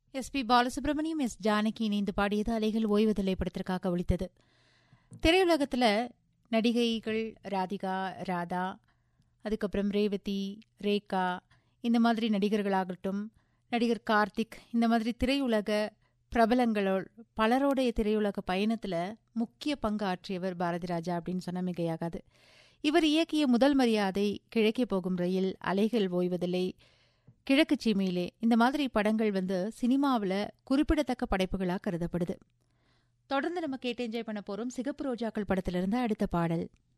S P. Balasubramaniam, S. Janaki இணைந்து பாடியது அலைகள் ஓய்வதில்லை படத்திற்காக ஒலித்தது. திரையுலகத்தில் நடிகைகள் ராதிகா, ராதா, அதுக்கப்புறம் ரேவதி, ரேகா, இந்த மாதிரி நடிகர்களாகட்டும், நடிகர் கார்த்திக், இந்த மாதிரி திரையுலக பிரபலங்களோட பலரோடைய திரையுலக பயணத்தில் முக்கிய பங்கு ஆற்றியவர் பாரதி ராஜா அப்படின்னு சொன்ன மிகையாகாது. இவர் இயக்கிய முதல் மரியாதை, கிழக்கே போகும் ரயில், அலைகள் ஓய்வதில்லை, கிழக்கு சீமையிலே, இந்த மாதிரி படங்கள் சினிமாவில் குறிப்பிடத்தக்க படைப்புகளாக கருதப்படுது. தொடர்ந்து நம்ம கேட்டு என்ஜாய் பண்ண போறோம் சிகப்பு ரோஜாக்கள் படத்திலிருந்து அடுத்த பாடல்.